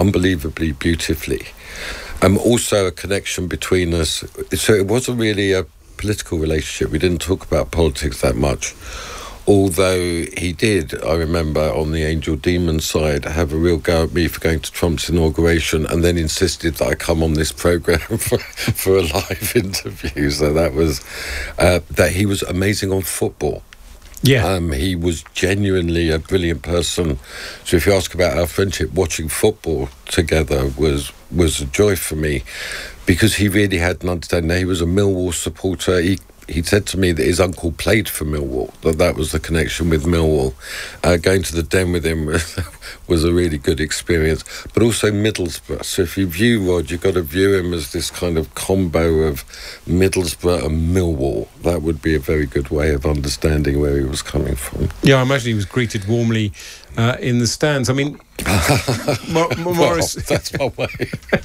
unbelievably beautifully. Also a connection between us. So it wasn't really a political relationship. We didn't talk about politics that much. Although he did, I remember, on the Angel Demon side, have a real go at me for going to Trump's inauguration, and then insisted that I come on this programme for a live interview. So that was that he was amazing on football. Yeah. He was genuinely a brilliant person. So if you ask about our friendship, watching football together was a joy for me, because he really had an understanding. Now, he was a Millwall supporter. He said to me that his uncle played for Millwall, that was the connection with Millwall. Going to the Den with him was a really good experience, but also Middlesbrough. So if you view Rod, you've got to view him as this kind of combo of Middlesbrough and Millwall. That would be a very good way of understanding where he was coming from. Yeah, I imagine he was greeted warmly in the stands. I mean, Maurice... Well, that's my way.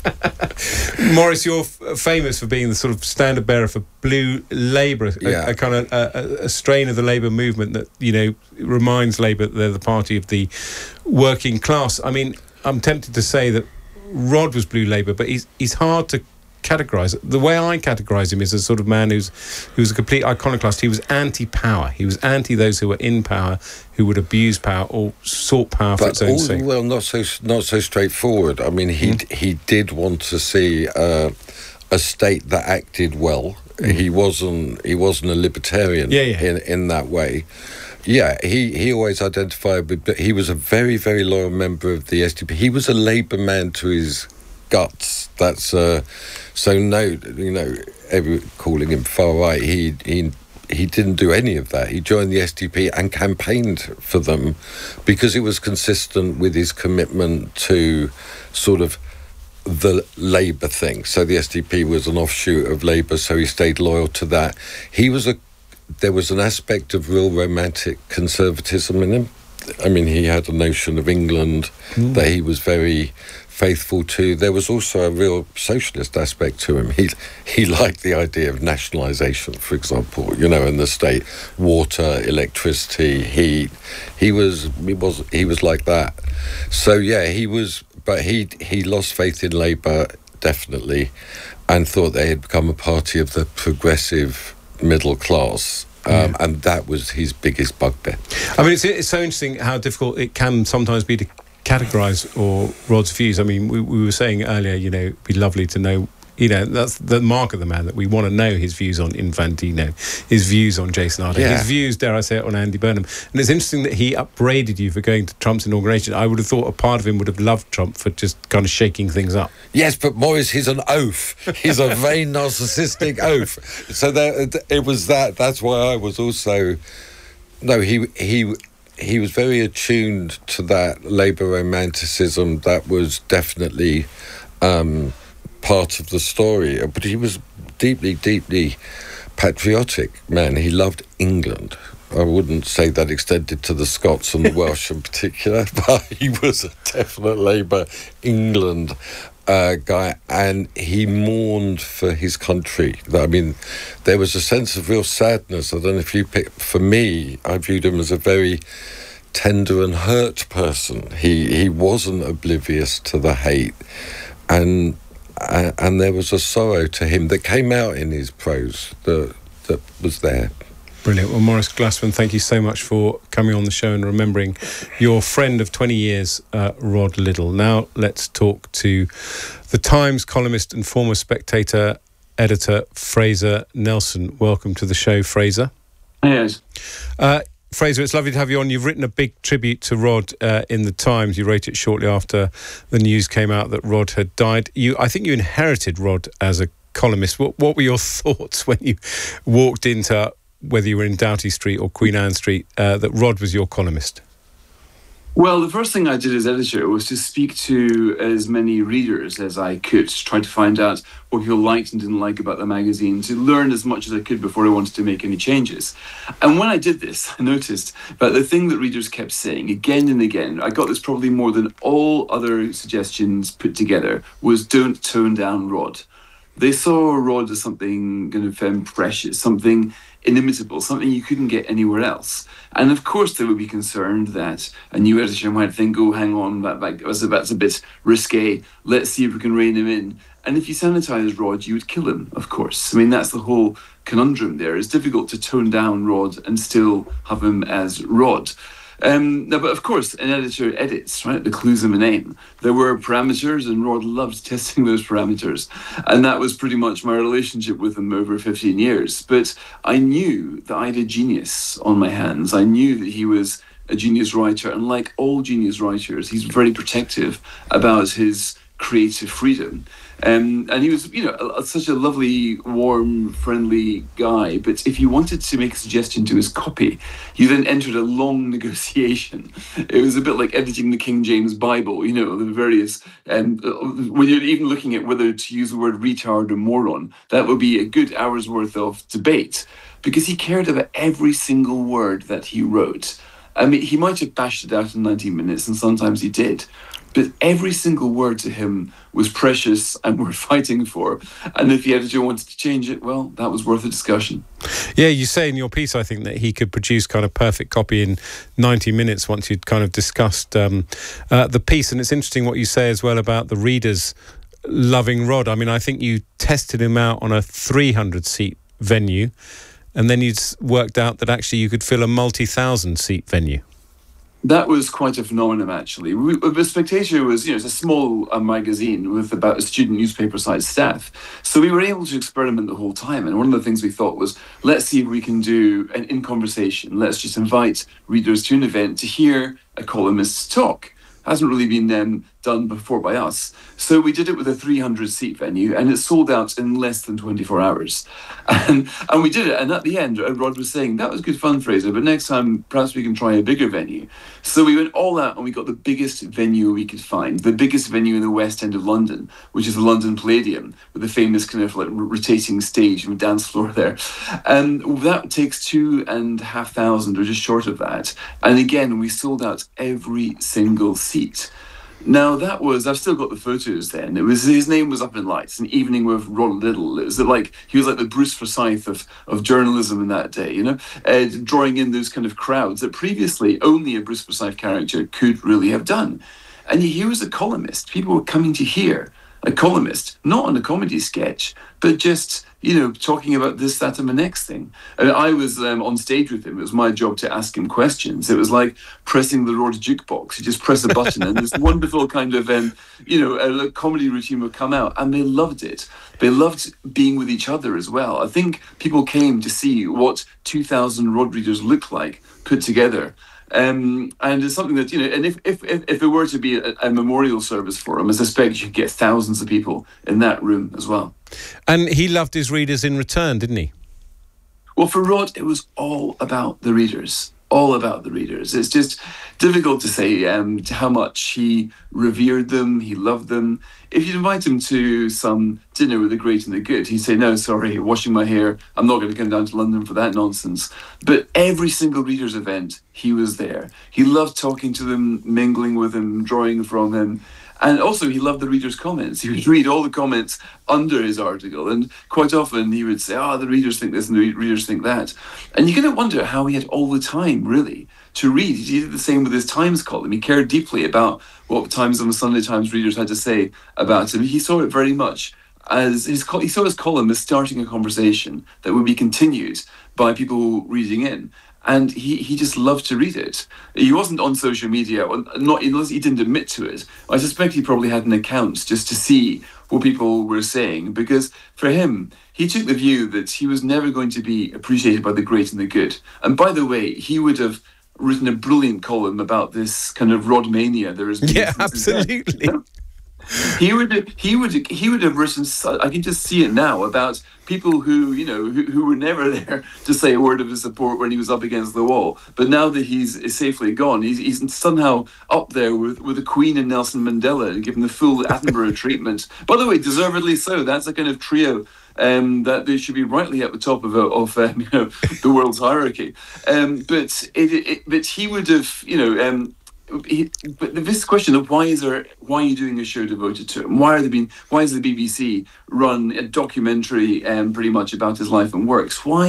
Maurice, you're famous for being the sort of standard bearer for Blue Labour, a kind of a strain of the Labour movement that, you know, reminds Labour that they're the party of the working class. I mean, I'm tempted to say that Rod was Blue Labour, but he's hard to categorise. The way I categorise him is a sort of man who's a complete iconoclast. He was anti-power. He was anti those who were in power, who would abuse power or sought power for its own sake. Well, not so straightforward. I mean, he did want to see a state that acted well. He wasn't a libertarian in that way. Yeah, he always identified with, but he was a very, very loyal member of the SDP. He was a Labour man to his guts. That's so no, you know, calling him far right. He didn't do any of that. He joined the SDP and campaigned for them because it was consistent with his commitment to sort of the Labour thing. So the SDP was an offshoot of Labour, so he stayed loyal to that. There was an aspect of real romantic conservatism in him. I mean, he had a notion of England that he was very faithful to. There was also a real socialist aspect to him. He liked the idea of nationalisation, for example, you know, in the state, water, electricity, heat. He was like that. So yeah, but he lost faith in Labour, definitely, and thought they had become a party of the progressive middle class. And that was his biggest bugbear. I mean, it's so interesting how difficult it can sometimes be to categorise Rod's views. I mean, we were saying earlier, you know, it'd be lovely to know, you know, that's the mark of the man, that we want to know his views on Infantino, his views on Jason Arthur, his views, dare I say it, on Andy Burnham. And it's interesting that he upbraided you for going to Trump's inauguration. I would have thought a part of him would have loved Trump for just kind of shaking things up. Yes, but Maurice, he's an oaf. He's a vain, narcissistic oaf. So it was that. That's why I was also... No, he was very attuned to that Labour romanticism. That was definitely... part of the story, but he was deeply, deeply patriotic man. He loved England. I wouldn't say that extended to the Scots and the Welsh in particular, but he was a definite Labour England guy, and he mourned for his country. I mean, there was a sense of real sadness. I don't know if you for me, I viewed him as a very tender and hurt person. He wasn't oblivious to the hate, and there was a sorrow to him that came out in his prose that was there. Brilliant. Well, Maurice Glassman, thank you so much for coming on the show and remembering your friend of 20 years, Rod Liddle. Now let's talk to the Times columnist and former Spectator editor, Fraser Nelson. Welcome to the show, Fraser. Yes. Fraser, it's lovely to have you on. You've written a big tribute to Rod in the Times. You wrote it shortly after the news came out that Rod had died. I think you inherited Rod as a columnist. What were your thoughts when you walked into, whether you were in Doughty Street or Queen Anne Street, that Rod was your columnist? Well, the first thing I did as editor was to speak to as many readers as I could, to try to find out what people liked and didn't like about the magazine, to learn as much as I could before I wanted to make any changes. And when I did this, I noticed that the thing that readers kept saying again and again, I got this probably more than all other suggestions put together, was don't tone down Rod. They saw Rod as something kind of precious, something inimitable, something you couldn't get anywhere else. And of course, they would be concerned that a new editor might think, "Oh, hang on, that's a bit risque. Let's see if we can rein him in." And if you sanitise Rod, you would kill him, of course. I mean, that's the whole conundrum there. It's difficult to tone down Rod and still have him as Rod. No, but of course, an editor edits, right? The clue's in the name. There were parameters, and Rod loved testing those parameters. And that was pretty much my relationship with him over 15 years. But I knew that I had a genius on my hands. I knew that he was a genius writer. And like all genius writers, he's very protective about his creative freedom. And he was, such a lovely, warm, friendly guy. But if you wanted to make a suggestion to his copy, you then entered a long negotiation. It was a bit like editing the King James Bible, the various... when you're even looking at whether to use the word retard or moron, that would be a good hour's worth of debate, because he cared about every single word that he wrote. I mean, he might have bashed it out in 90 minutes, and sometimes he did. But every single word to him was precious and worth fighting for. And if the editor wanted to change it, well, that was worth a discussion. Yeah, you say in your piece, I think, that he could produce kind of perfect copy in 90 minutes once you'd kind of discussed the piece. And it's interesting what you say as well about the readers loving Rod. I mean, I think you tested him out on a 300-seat venue, and then you'd worked out that actually you could fill a multi-thousand-seat venue. That was quite a phenomenon, actually. The Spectator was, it's a small magazine with about a student newspaper-sized staff. So we were able to experiment the whole time. And one of the things we thought was, let's see if we can do an in conversation. Let's just invite readers to an event to hear a columnist talk. Hasn't really been done before by us. So we did it with a 300-seat venue, and it sold out in less than 24 hours. And we did it, and at the end, Rod was saying, "That was good fun, Fraser, but next time, perhaps we can try a bigger venue." So we went all out, and we got the biggest venue we could find, the biggest venue in the West End of London, which is the London Palladium, with the famous kind of like rotating stage and dance floor there. And that takes 2,500, or just short of that. And again, we sold out every single seat. Now that was, I've still got the photos then. It was, his name was up in lights, An Evening with Rod Liddle. It was like, he was like the Bruce Forsyth of journalism in that day, drawing in those kind of crowds that previously only a Bruce Forsyth character could really have done. And he was a columnist. People were coming to hear a columnist, not on a comedy sketch, but just, talking about this, that, and the next thing. And I was on stage with him. It was my job to ask him questions. It was like pressing the Rod jukebox. You just press a button and this wonderful kind of, a comedy routine would come out. And they loved it. They loved being with each other as well. I think people came to see what 2,000 Rod readers looked like put together. And it's something that, and if it were to be a memorial service for him, I suspect you'd get thousands of people in that room as well. And he loved his readers in return, didn't he? Well, for Rod, it was all about the readers. All about the readers. It's just difficult to say how much he revered them, he loved them. If you'd invite him to some dinner with the great and the good, he'd say, "No, sorry, washing my hair. I'm not going to come down to London for that nonsense." But every single readers' event, he was there. He loved talking to them, mingling with them, drawing from them. And also, he loved the readers' comments. He would read all the comments under his article. And quite often, he would say, the readers think this and the readers think that. And you're going to wonder how he had all the time, really, to read. He did the same with his Times column. He cared deeply about what Times and the Sunday Times readers had to say about him. He saw it very much as he saw his column as starting a conversation that would be continued by people reading in. And he just loved to read it. He wasn't on social media, he didn't admit to it. I suspect he probably had an account just to see what people were saying, because for him, he took the view that he was never going to be appreciated by the great and the good. And by the way, he would have written a brilliant column about this kind of Rod mania there has been. Yeah, absolutely. He would have written. I can just see it now about people who were never there to say a word of his support when he was up against the wall. But now that he's safely gone, he's somehow up there with the Queen and Nelson Mandela and given the full Attenborough treatment. By the way, deservedly so. That's a kind of trio that they should be rightly at the top of the world's hierarchy. But he would have but this question of why are you doing a show devoted to him? Why has the BBC run a documentary pretty much about his life and works? Why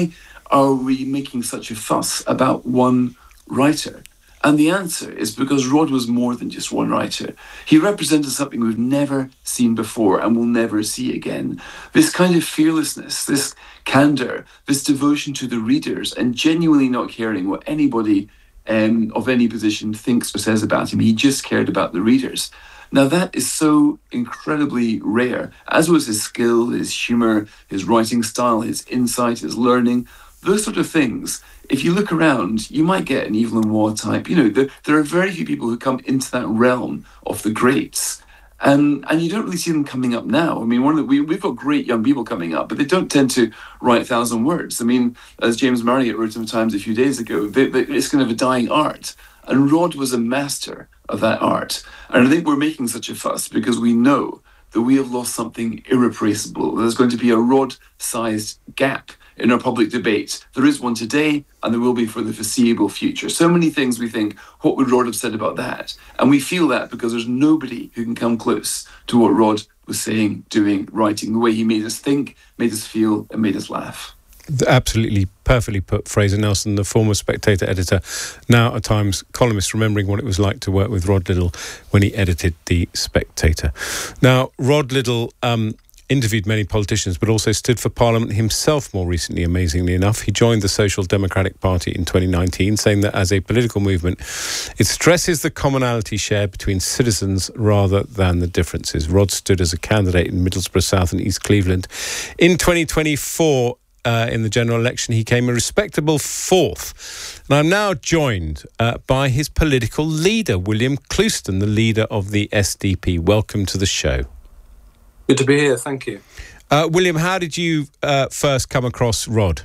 are we making such a fuss about one writer? And the answer is because Rod was more than just one writer. He represented something we've never seen before and will never see again. This kind of fearlessness, this candour, this devotion to the readers, and genuinely not caring what anybody of any position thinks or says about him. He just cared about the readers. Now that is so incredibly rare, as was his skill, his humour, his writing style, his insight, his learning, those sort of things. If you look around, you might get an Evelyn Waugh type. There are very few people who come into that realm of the greats. And you don't really see them coming up now. I mean, we've got great young people coming up, but they don't tend to write 1,000 words. I mean, as James Marriott wrote in the Times a few days ago, it's kind of a dying art. And Rod was a master of that art. And I think we're making such a fuss because we know that we have lost something irreplaceable. There's going to be a Rod-sized gap in our public debate. There is one today, and there will be for the foreseeable future. So many things we think, what would Rod have said about that? And we feel that because there's nobody who can come close to what Rod was saying, doing, writing, the way he made us think, made us feel, and made us laugh. Absolutely perfectly put. Fraser Nelson, the former Spectator editor, now a Times columnist, remembering what it was like to work with Rod Liddle when he edited The Spectator. Now, Rod Liddle interviewed many politicians, but also stood for Parliament himself more recently, amazingly enough. He joined the Social Democratic Party in 2019, saying that as a political movement, it stresses the commonality shared between citizens rather than the differences. Rod stood as a candidate in Middlesbrough South and East Cleveland. In 2024, in the general election, he came a respectable fourth. And I'm now joined by his political leader, William Clouston, the leader of the SDP. Welcome to the show. Good to be here, thank you. William, how did you first come across Rod?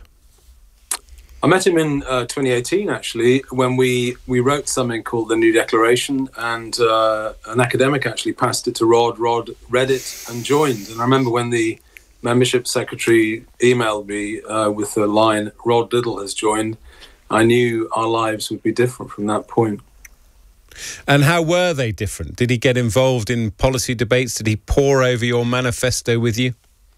I met him in 2018, actually, when we wrote something called the New Declaration, and an academic actually passed it to Rod. Rod read it and joined. And I remember when the membership secretary emailed me with the line, Rod Liddle has joined, I knew our lives would be different from that point. And how were they different? Did he get involved in policy debates? Did he pore over your manifesto with you?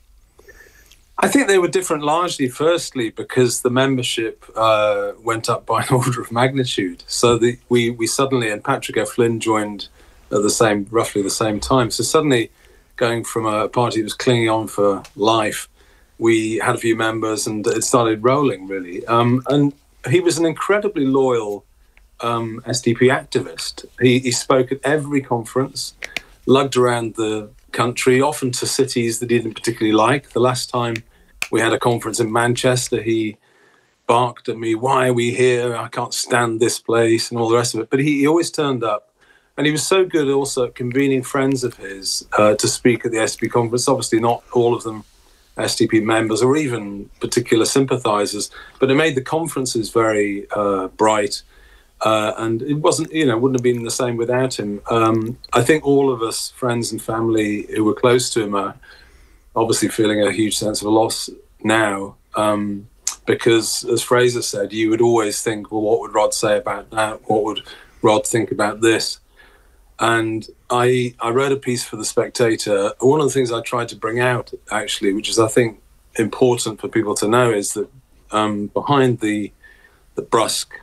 I think they were different largely, firstly, because the membership went up by an order of magnitude. So we suddenly, and Patrick F. Flynn joined at roughly the same time. So suddenly, going from a party that was clinging on for life, we had a few members and it started rolling, really. And he was an incredibly loyal SDP activist. He spoke at every conference, lugged around the country, often to cities that he didn't particularly like. The last time we had a conference in Manchester, he barked at me, why are we here? I can't stand this place, and all the rest of it. But he always turned up. And he was so good also at convening friends of his to speak at the SDP conference. Obviously not all of them SDP members or even particular sympathisers, but it made the conferences very bright. And it wouldn't have been the same without him. I think all of us, friends and family who were close to him, are obviously feeling a huge sense of loss now. Because, as Fraser said, you would always think, well, what would Rod say about that? What would Rod think about this? And I wrote a piece for The Spectator. One of the things I tried to bring out, actually, which is, I think, important for people to know, is that behind the brusque,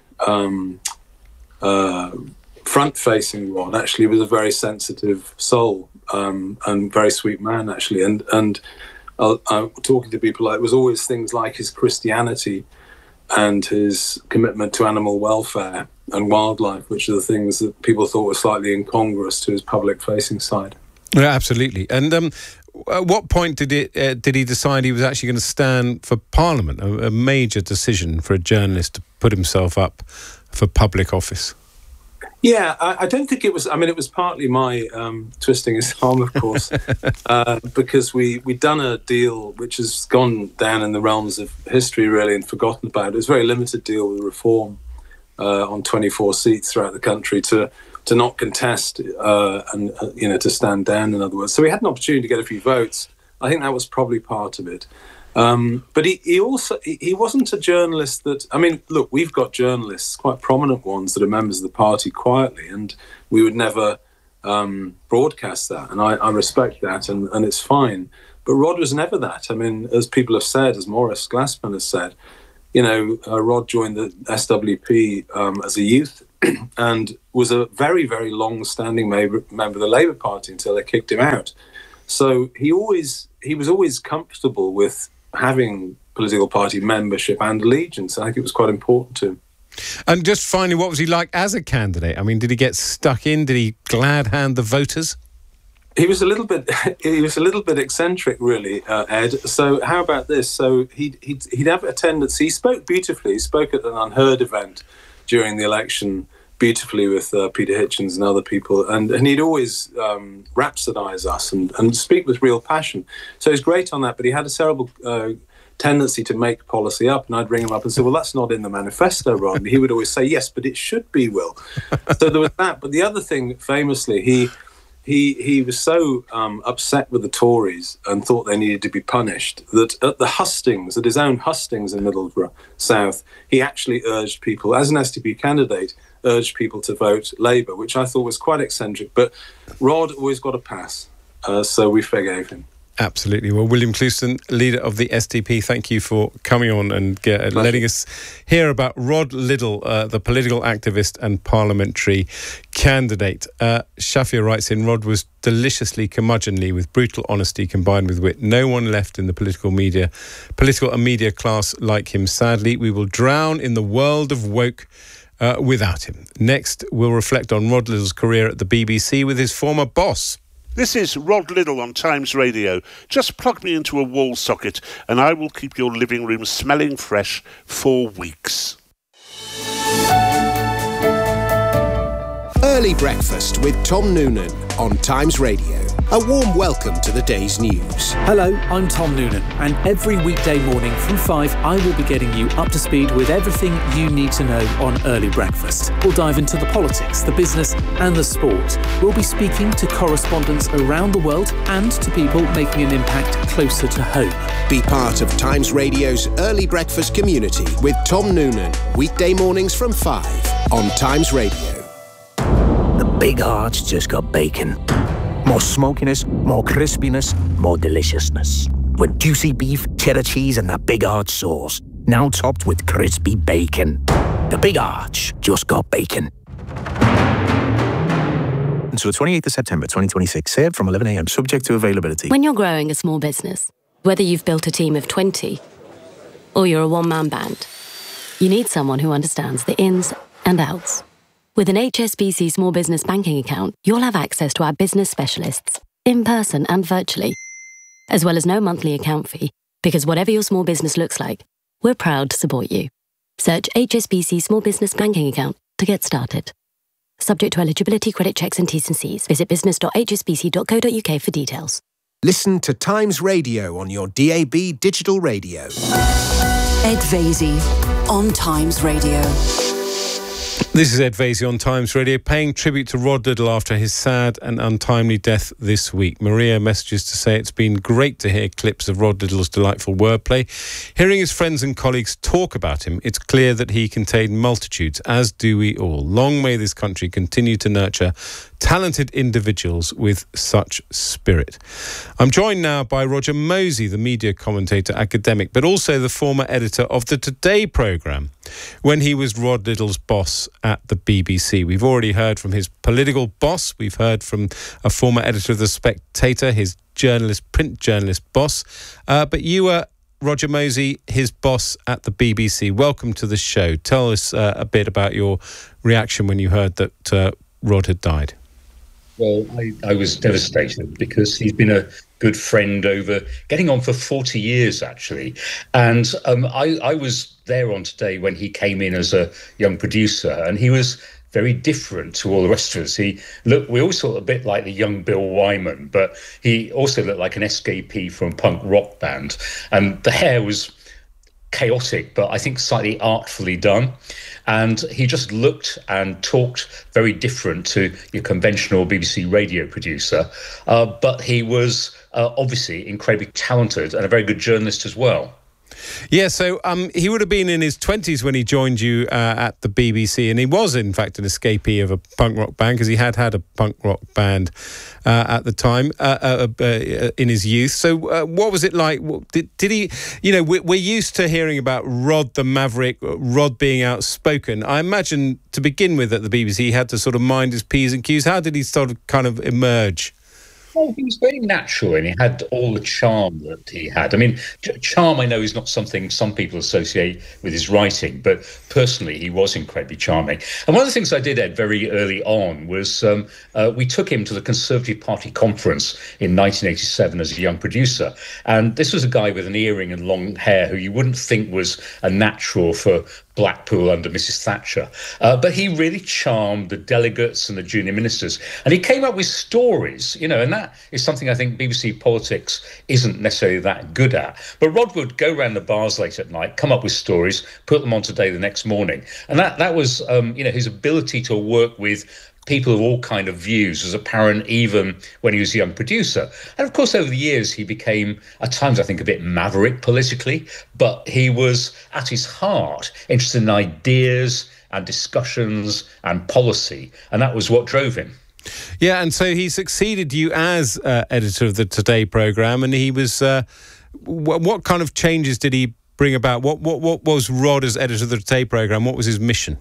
front-facing Rod actually was a very sensitive soul and very sweet man, actually. And talking to people, it was always things like his Christianity and his commitment to animal welfare and wildlife, which are the things that people thought were slightly incongruous to his public-facing side. Yeah, absolutely. And at what point did he decide he was actually going to stand for Parliament, a major decision for a journalist to put himself up for public office? Yeah, I don't think it was... I mean, it was partly my twisting his arm, of course, because we'd done a deal which has gone down in the realms of history, really, and forgotten about. It was a very limited deal with Reform on 24 seats throughout the country to not contest and to stand down, in other words. So we had an opportunity to get a few votes. I think that was probably part of it. But he wasn't a journalist that... I mean, look, we've got journalists, quite prominent ones, that are members of the party quietly, and we would never broadcast that. And I respect that, and it's fine. But Rod was never that. I mean, as people have said, as Maurice Glassman has said, Rod joined the SWP as a youth and was a very, very long-standing member of the Labour Party until they kicked him out. So he was always comfortable with having political party membership and allegiance. I think it was quite important to him. And just finally, what was he like as a candidate? I mean, did he get stuck in? Did he glad hand the voters? He was a little bit eccentric, really, Ed. So how about this? So he'd have attendance. He spoke beautifully. He spoke at an Unheard event during the election beautifully with Peter Hitchens and other people, and he'd always rhapsodise us and speak with real passion. So he's great on that, but he had a terrible tendency to make policy up, and I'd ring him up and say, well, that's not in the manifesto, Ron. And he would always say, yes, but it should be, Will. So there was that. But the other thing, famously, he was so upset with the Tories and thought they needed to be punished that at his own hustings in Middlesbrough South, he actually urged people, as an STP candidate, urged people to vote Labour, which I thought was quite eccentric. But Rod always got a pass, so we forgave him. Absolutely. Well, William Clouston, leader of the SDP, thank you for coming on and letting us hear about Rod Liddle, the political activist and parliamentary candidate. Shafia writes in, Rod was deliciously curmudgeonly with brutal honesty combined with wit. No one left in the political and media class like him. Sadly, we will drown in the world of woke without him. Next, we'll reflect on Rod Liddle's career at the BBC with his former boss. This is Rod Liddle on Times Radio. Just plug me into a wall socket and I will keep your living room smelling fresh for weeks. Early Breakfast with Tom Noonan on Times Radio. A warm welcome to the day's news. Hello, I'm Tom Noonan, and every weekday morning from 5, I will be getting you up to speed with everything you need to know on Early Breakfast. We'll dive into the politics, the business and the sport. We'll be speaking to correspondents around the world and to people making an impact closer to home. Be part of Times Radio's Early Breakfast community with Tom Noonan, weekday mornings from 5 on Times Radio. The Big Arch just got bacon. More smokiness, more crispiness, more deliciousness. With juicy beef, cheddar cheese and that Big Arch sauce. Now topped with crispy bacon. The Big Arch just got bacon. Until the 28th of September 2026. Served from 11 a.m. Subject to availability. When you're growing a small business, whether you've built a team of 20 or you're a one-man band, you need someone who understands the ins and outs. With an HSBC Small Business Banking account, you'll have access to our business specialists, in person and virtually, as well as no monthly account fee, because whatever your small business looks like, we're proud to support you. Search HSBC Small Business Banking account to get started. Subject to eligibility, credit checks and T's and C's. Visit business.hsbc.co.uk for details. Listen to Times Radio on your DAB digital radio. Ed Vaizey on Times Radio. This is Ed Vaizey on Times Radio, paying tribute to Rod Liddle after his sad and untimely death this week. Maria messages to say it's been great to hear clips of Rod Liddle's delightful wordplay. Hearing his friends and colleagues talk about him, it's clear that he contained multitudes, as do we all. Long may this country continue to nurture talented individuals with such spirit. I'm joined now by Roger Mosey, the media commentator, academic, but also the former editor of the Today programme, when he was Rod Liddle's boss at the BBC. We've already heard from his political boss. We've heard from a former editor of The Spectator, his print journalist boss. But you were, Roger Mosey, his boss at the BBC. Welcome to the show. Tell us a bit about your reaction when you heard that Rod had died. Well, I was devastated because he's been a good friend over getting on for 40 years, actually. And I was there on Today when he came in as a young producer, and he was very different to all the rest of us. We always thought a bit like the young Bill Wyman, but he also looked like an escapee from a punk rock band. And the hair was chaotic, but I think slightly artfully done. And he just looked and talked very different to your conventional BBC radio producer. But he was obviously incredibly talented and a very good journalist as well. Yeah, so he would have been in his 20s when he joined you at the BBC, and he was, in fact, an escapee of a punk rock band, because he had a punk rock band at the time in his youth. So what was it like? Did he, we're used to hearing about Rod the Maverick, Rod being outspoken. I imagine, to begin with, at the BBC, he had to sort of mind his P's and Q's. How did he sort of kind of emerge? Well, he was very natural, and he had all the charm that he had. I mean, charm, I know, is not something some people associate with his writing, but personally, he was incredibly charming. And one of the things I did, Ed, very early on was we took him to the Conservative Party conference in 1987 as a young producer. And this was a guy with an earring and long hair who you wouldn't think was a natural for Blackpool under Mrs. Thatcher. But he really charmed the delegates and the junior ministers. And he came up with stories, and that is something I think BBC politics isn't necessarily that good at. But Rod would go around the bars late at night, come up with stories, put them on Today the next morning. And that was, his ability to work with people of all kind of views was apparent even when he was a young producer. And of course, over the years, he became, at times, I think, a bit maverick politically, but he was, at his heart, interested in ideas and discussions and policy. And that was what drove him. Yeah, and so he succeeded you as editor of the Today programme, and he was... what kind of changes did he bring about? What was Rod as editor of the Today programme? What was his mission?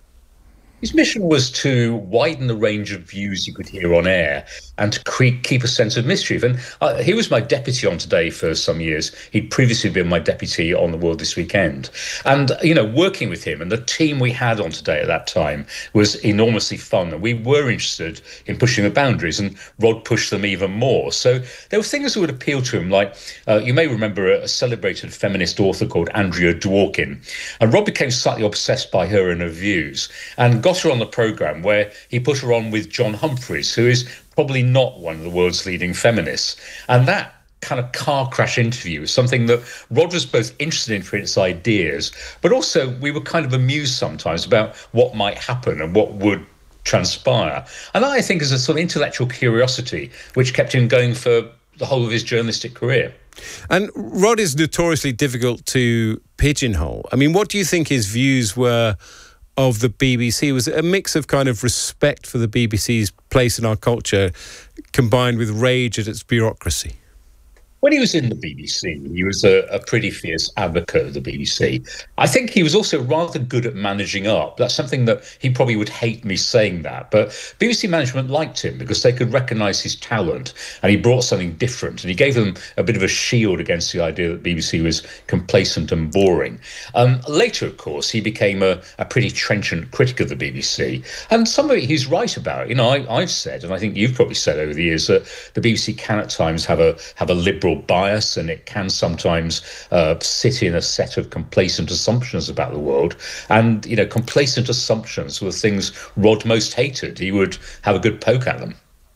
His mission was to widen the range of views you could hear on air and to keep a sense of mystery. And he was my deputy on Today for some years. He'd previously been my deputy on The World This Weekend. And, working with him and the team we had on Today at that time was enormously fun. And we were interested in pushing the boundaries, and Rod pushed them even more. So there were things that would appeal to him, like you may remember a celebrated feminist author called Andrea Dworkin. And Rod became slightly obsessed by her and her views, and got her on the programme where he put her on with John Humphreys, who is probably not one of the world's leading feminists. And that kind of car crash interview was something that Rod was both interested in for its ideas, but also we were kind of amused sometimes about what might happen and what would transpire. And that, I think, is a sort of intellectual curiosity which kept him going for the whole of his journalistic career. And Rod is notoriously difficult to pigeonhole. I mean, what do you think his views were of the BBC? Was it a mix of kind of respect for the BBC's place in our culture combined with rage at its bureaucracy? When he was in the BBC, he was a pretty fierce advocate of the BBC. I think he was also rather good at managing up. That's something that he probably would hate me saying that. But BBC management liked him because they could recognise his talent, and he brought something different. And he gave them a bit of a shield against the idea that BBC was complacent and boring. Later, of course, he became a pretty trenchant critic of the BBC. And some of it he's right about. I've said, and I think you've probably said over the years, that the BBC can at times have a liberal bias, and it can sometimes sit in a set of complacent assumptions about the world. And, complacent assumptions were things Rod most hated. He would have a good poke at them.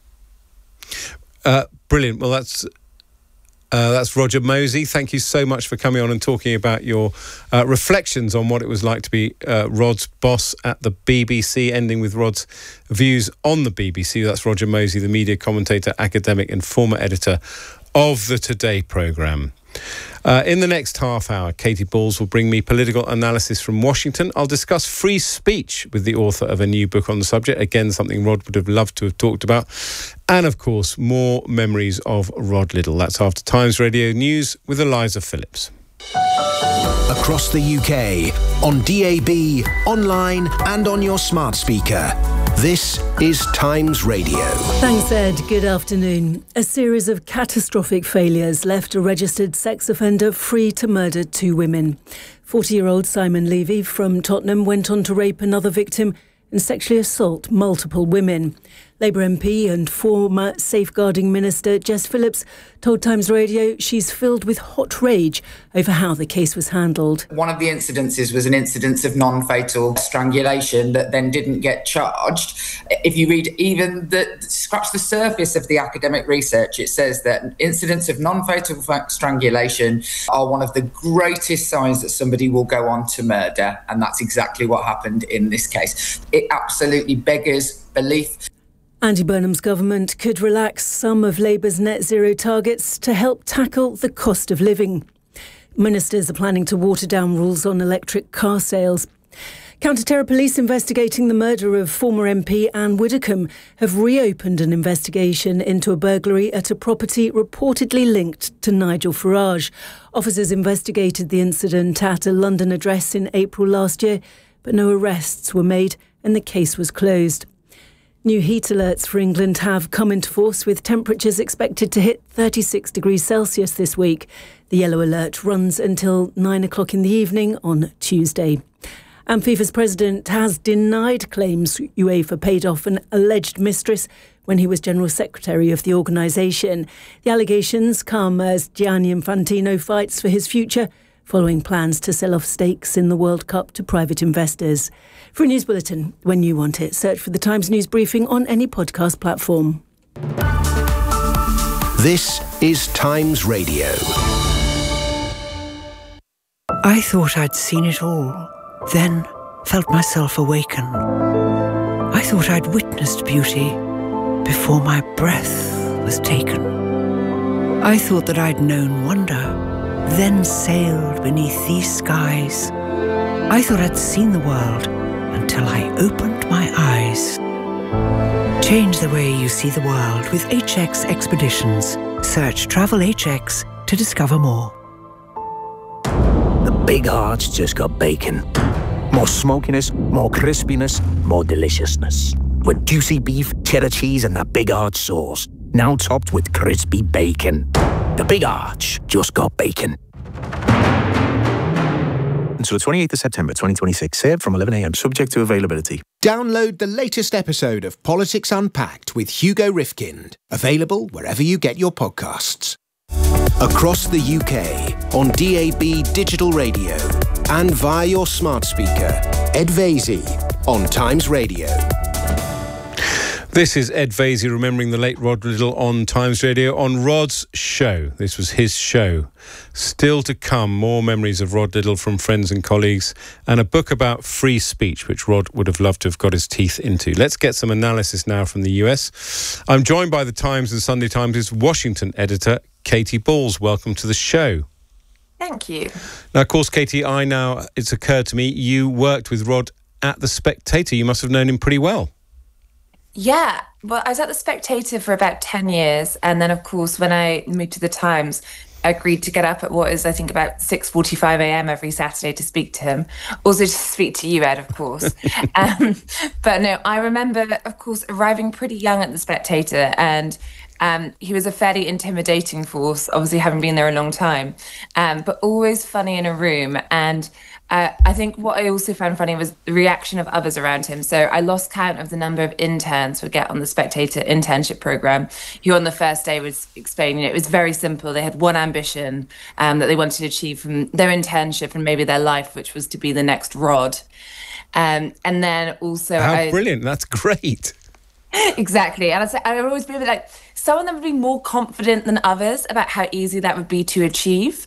Brilliant. Well, that's Roger Mosey. Thank you so much for coming on and talking about your reflections on what it was like to be Rod's boss at the BBC, ending with Rod's views on the BBC. That's Roger Mosey, the media commentator, academic and former editor of the Today programme. In the next half hour, Katie Balls will bring me political analysis from Washington. I'll discuss free speech with the author of a new book on the subject. Again, something Rod would have loved to have talked about. And, of course, more memories of Rod Liddle. That's after Times Radio News with Eliza Phillips. Across the UK, on DAB, online and on your smart speaker. This is Times Radio. Thanks, Ed. Good afternoon. A series of catastrophic failures left a registered sex offender free to murder 2 women. 40-year-old Simon Levy from Tottenham went on to rape another victim and sexually assault multiple women. Labour MP and former Safeguarding Minister Jess Phillips told Times Radio she's filled with hot rage over how the case was handled. One of the incidences was an incidence of non-fatal strangulation that then didn't get charged. If you read scratch the surface of the academic research, it says that incidents of non-fatal strangulation are one of the greatest signs that somebody will go on to murder, and that's exactly what happened in this case. It absolutely beggars belief. Andy Burnham's government could relax some of Labour's net zero targets to help tackle the cost of living. Ministers are planning to water down rules on electric car sales. Counter-terror police investigating the murder of former MP Anne Widdecombe have reopened an investigation into a burglary at a property reportedly linked to Nigel Farage. Officers investigated the incident at a London address in April last year, but no arrests were made and the case was closed. New heat alerts for England have come into force, with temperatures expected to hit 36 degrees Celsius this week. The yellow alert runs until 9 o'clock in the evening on Tuesday. And FIFA's president has denied claims UEFA paid off an alleged mistress when he was General Secretary of the organisation. The allegations come as Gianni Infantino fights for his future, following plans to sell off stakes in the World Cup to private investors. For a news bulletin, when you want it, search for the Times News Briefing on any podcast platform. This is Times Radio. I thought I'd seen it all, then felt myself awaken. I thought I'd witnessed beauty before my breath was taken. I thought that I'd known wonder, then sailed beneath these skies. I thought I'd seen the world until I opened my eyes. Change the way you see the world with HX Expeditions. Search Travel HX to discover more. The big hearts just got bacon. More smokiness, more crispiness, more deliciousness. With juicy beef, cheddar cheese and that Big Arch sauce. Now topped with crispy bacon. The Big Arch just got bacon. Until the 28th of September 2026. Served from 11 a.m. Subject to availability. Download the latest episode of Politics Unpacked with Hugo Rifkind. Available wherever you get your podcasts. Across the UK, on DAB digital radio, and via your smart speaker, Ed Vaizey on Times Radio. This is Ed Vaizey remembering the late Rod Liddle on Times Radio. On Rod's show, this was his show. Still to come, more memories of Rod Liddle from friends and colleagues, and a book about free speech, which Rod would have loved to have got his teeth into. Let's get some analysis now from the US. I'm joined by the Times and Sunday Times' Washington editor, Katy Balls. Welcome to the show. Thank you. Now, of course, Katy, it's occurred to me, you worked with Rod at The Spectator. You must have known him pretty well. Yeah, well, I was at The Spectator for about 10 years. And then, of course, when I moved to The Times, I agreed to get up at what is, I think, about 6:45 a.m. every Saturday to speak to him. Also to speak to you, Ed, of course. But no, I remember, of course, arriving pretty young at The Spectator, and he was a fairly intimidating force, obviously having been there a long time, but always funny in a room. And I think what I also found funny was the reaction of others around him. So I lost count of the number of interns would get on the Spectator internship program, who on the first day would explain, it was very simple. They had one ambition that they wanted to achieve from their internship and maybe their life, which was to be the next Rod. And then also... How brilliant. That's great. Exactly. And I would always be a bit like, some of them would be more confident than others about how easy that would be to achieve.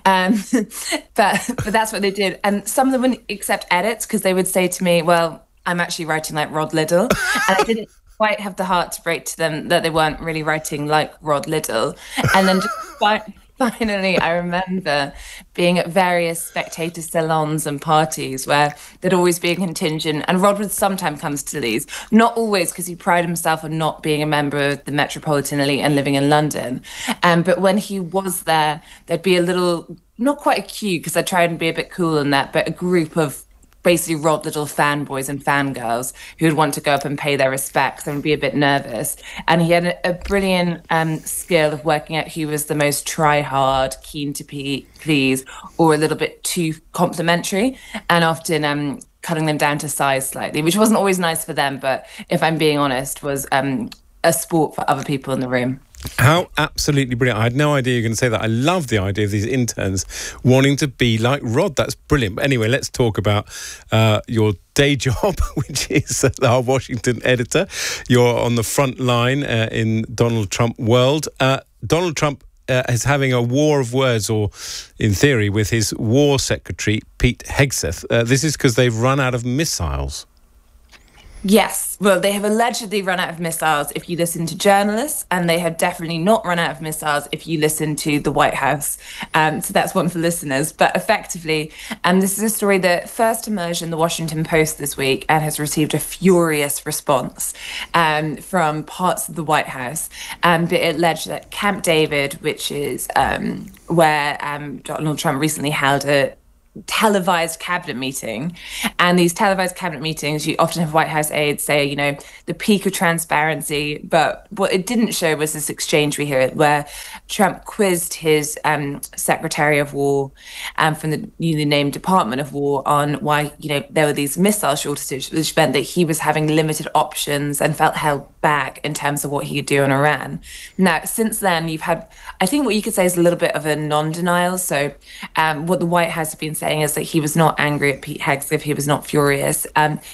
But that's what they did. And some of them wouldn't accept edits because they would say to me, well, I'm actually writing like Rod Liddle. And I didn't quite have the heart to break to them that they weren't really writing like Rod Liddle. And then just finally, I remember being at various Spectator salons and parties where there'd always be a contingent, and Rod would sometimes come to these, not always because he prided himself on not being a member of the Metropolitan Elite and living in London. But when he was there, there'd be a little, not quite a queue because I tried and be a bit cool in that, but a group of basically Rod Liddle fanboys and fangirls who would want to go up and pay their respects and be a bit nervous. And he had a brilliant skill of working out who was the most try-hard, keen to please, or a little bit too complimentary, and often cutting them down to size slightly, which wasn't always nice for them, but if I'm being honest, was a sport for other people in the room. How absolutely brilliant. I had no idea you were going to say that. I love the idea of these interns wanting to be like Rod. That's brilliant. But anyway, let's talk about your day job, which is our Washington editor. You're on the front line in Donald Trump world. Donald Trump is having a war of words, or in theory, with his war secretary, Pete Hegseth. This is because they've run out of missiles. Yes. Well, they have allegedly run out of missiles if you listen to journalists, and they have definitely not run out of missiles if you listen to the White House. So that's one for listeners. But effectively, this is a story that first emerged in the Washington Post this week and has received a furious response from parts of the White House. But it alleged that Camp David, which is where Donald Trump recently held a televised cabinet meeting, and these televised cabinet meetings, you often have White House aides say, you know, the peak of transparency, but what it didn't show was this exchange we hear where Trump quizzed his Secretary of War from the newly named Department of War on why, you know, there were these missile shortages, which meant that he was having limited options and felt held back in terms of what he could do on Iran. Now, since then, you've had, I think what you could say is a little bit of a non-denial. So what the White House have been saying is that he was not angry at Pete Hegseth, he was not furious.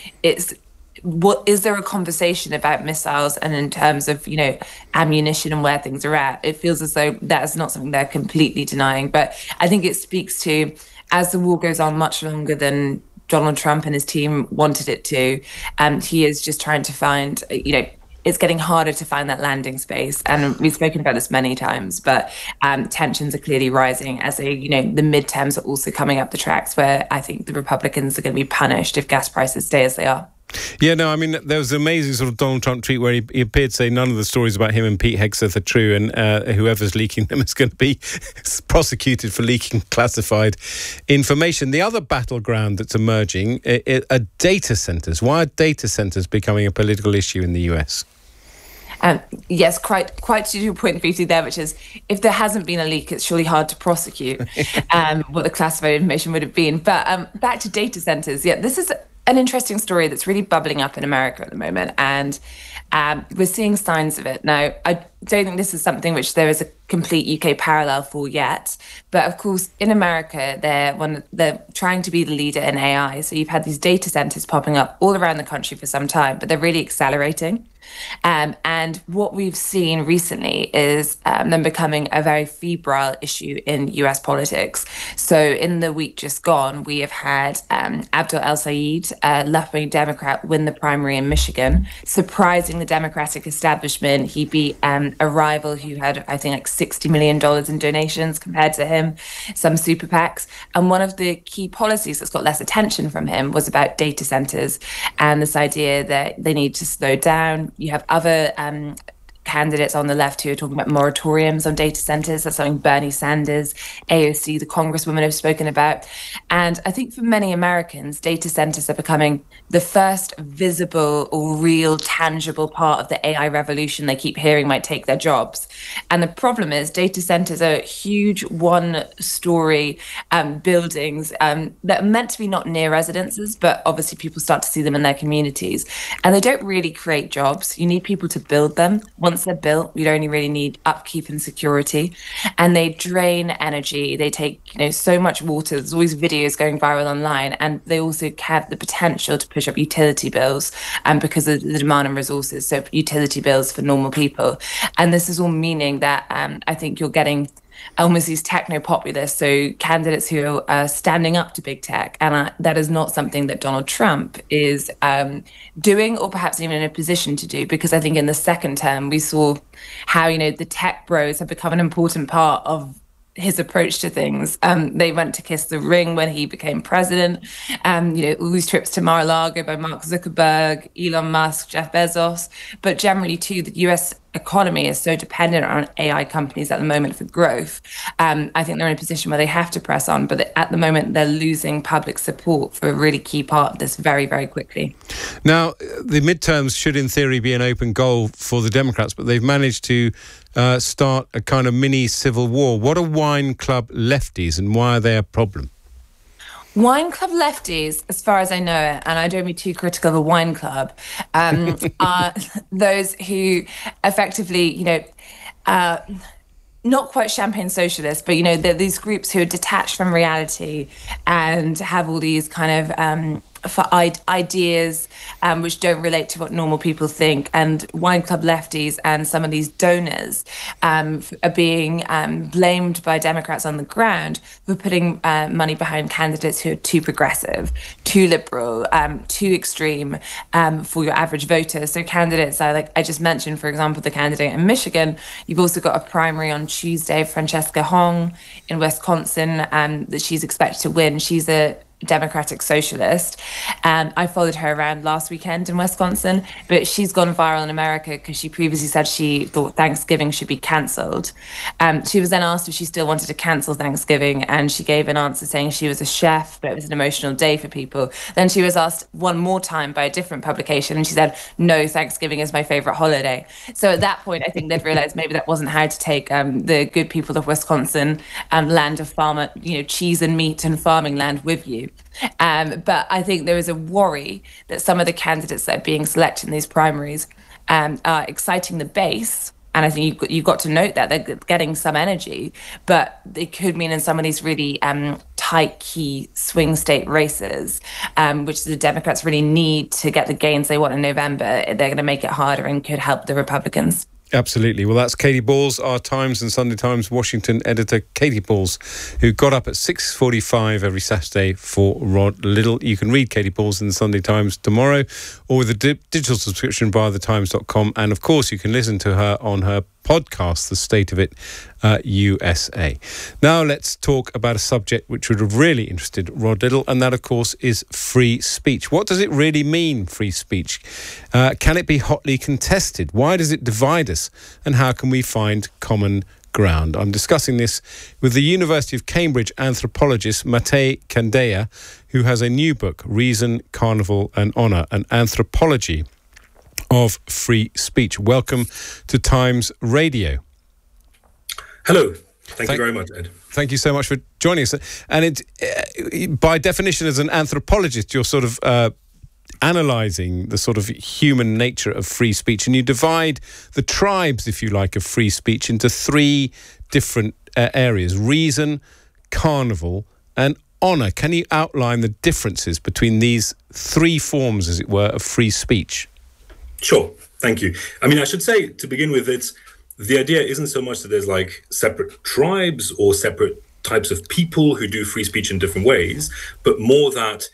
Is there a conversation about missiles and in terms of, you know, ammunition and where things are at? It feels as though that is not something they're completely denying. But I think it speaks to, as the war goes on much longer than Donald Trump and his team wanted it to, he is just trying to find, you know, it's getting harder to find that landing space. And we've spoken about this many times, but tensions are clearly rising as the midterms are also coming up the tracks, where I think the Republicans are going to be punished if gas prices stay as they are. Yeah, no, I mean, there was an amazing sort of Donald Trump tweet where he appeared to say none of the stories about him and Pete Hegseth are true, and whoever's leaking them is going to be prosecuted for leaking classified information. The other battleground that's emerging are data centres. Why are data centres becoming a political issue in the US? Yes, quite to your point, Viti, there, which is if there hasn't been a leak, it's surely hard to prosecute what the classified information would have been. But back to data centres, yeah, this is an interesting story that's really bubbling up in America at the moment, and we're seeing signs of it. Now, I don't think this is something which there is a complete UK parallel for yet, but of course in America they're trying to be the leader in AI. So you've had these data centers popping up all around the country for some time, but they're really accelerating. And what we've seen recently is them becoming a very febrile issue in US politics. So in the week just gone, we have had Abdul El-Sayed, a left-wing Democrat, win the primary in Michigan, surprising the Democratic establishment. He beat a rival who had, I think, like $60 million in donations compared to him, some super PACs. And one of the key policies that's got less attention from him was about data centers and this idea that they need to slow down. You have other candidates on the left who are talking about moratoriums on data centers. That's something Bernie Sanders, AOC, the Congresswoman have spoken about. And I think for many Americans, data centers are becoming the first visible or real tangible part of the AI revolution they keep hearing might take their jobs. And the problem is data centers are huge one-story buildings that are meant to be not near residences, but obviously people start to see them in their communities. And they don't really create jobs. You need people to build them. Once they're built, you only really need upkeep and security, and they drain energy. They take, so much water. There's always videos going viral online, and they also have the potential to push up utility bills, because of the demand on resources. So utility bills for normal people, and this is all meaning that I think you're getting almost these techno-populists, so candidates who are standing up to big tech. And that is not something that Donald Trump is doing, or perhaps even in a position to do, because I think in the second term, we saw how, the tech bros have become an important part of his approach to things. They went to kiss the ring when he became president. All these trips to Mar-a-Lago by Mark Zuckerberg, Elon Musk, Jeff Bezos. But generally, too, the US economy is so dependent on AI companies at the moment for growth. I think they're in a position where they have to press on, but at the moment they're losing public support for a really key part of this very, very quickly. Now, the midterms should in theory be an open goal for the Democrats, but they've managed to start a kind of mini civil war. What are wine club lefties, and why are they a problem? Wine club lefties, as far as I know it, and I don't be too critical of a wine club, are those who effectively, not quite champagne socialists, but, they're these groups who are detached from reality and have all these kind of ideas which don't relate to what normal people think. And wine club lefties and some of these donors are being blamed by Democrats on the ground for putting money behind candidates who are too progressive, too liberal, too extreme for your average voter. So candidates like I just mentioned, for example, the candidate in Michigan. You've also got a primary on Tuesday, Francesca Hong in Wisconsin, that she's expected to win. She's a Democratic socialist. I followed her around last weekend in Wisconsin, but she's gone viral in America because she previously said she thought Thanksgiving should be cancelled. She was then asked if she still wanted to cancel Thanksgiving, and she gave an answer saying she was a chef, but it was an emotional day for people. Then she was asked one more time by a different publication, and she said, no, Thanksgiving is my favorite holiday. So at that point, I think they've realized maybe that wasn't how to take the good people of Wisconsin, land of farmer, cheese and meat and farming land with you. But I think there is a worry that some of the candidates that are being selected in these primaries are exciting the base. And I think you've got to note that they're getting some energy, but it could mean in some of these really tight key swing state races, which the Democrats really need to get the gains they want in November, they're going to make it harder and could help the Republicans. Absolutely. Well, that's Katy Balls, our Times and Sunday Times Washington editor, Katy Balls, who got up at 6:45 every Saturday for Rod Liddle. You can read Katy Balls in the Sunday Times tomorrow or with a digital subscription via thetimes.com. And, of course, you can listen to her on her podcast, The State of It USA. Now let's talk about a subject which would have really interested Rod Liddle, and that, of course, is free speech. What does it really mean, free speech? Can it be hotly contested? Why does it divide us? And how can we find common ground? I'm discussing this with the University of Cambridge anthropologist Matej Candeia, who has a new book, Reason, Carnival and Honour, an anthropology of free speech. Welcome to Times Radio. Hello. Thank you very much, Ed. Thank you so much for joining us. And by definition, as an anthropologist, you're sort of analysing the sort of human nature of free speech, and you divide the tribes, if you like, of free speech into three different areas: reason, carnival and honour. Can you outline the differences between these three forms, as it were, of free speech? Sure. Thank you. I mean, I should say, to begin with, the idea isn't so much that there's like separate tribes or separate types of people who do free speech in different ways, but more that